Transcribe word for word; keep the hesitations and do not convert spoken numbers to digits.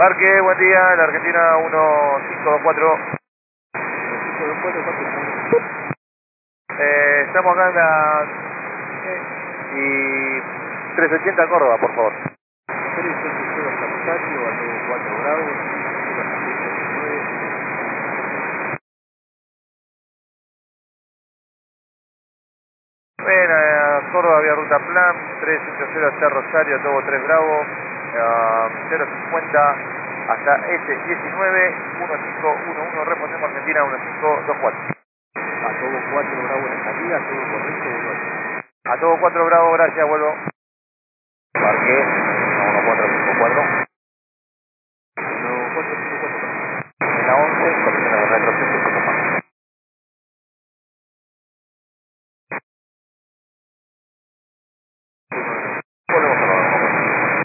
Parque, buen día, la Argentina uno cinco dos cuatro. Eh, estamos acá en la... y trescientos ochenta Córdoba, por favor. Bueno, eh, Córdoba vía ruta plan, trescientos cincuenta hasta Rosario, Togo tres Bravo, uh, cero cincuenta hasta S diecinueve, uno cinco uno uno, respondemos Argentina uno cinco dos cuatro. A Togo cuatro Bravo en la salida, todo correcto, vuelvo. A Togo cuatro Bravo, gracias, vuelvo. Parque.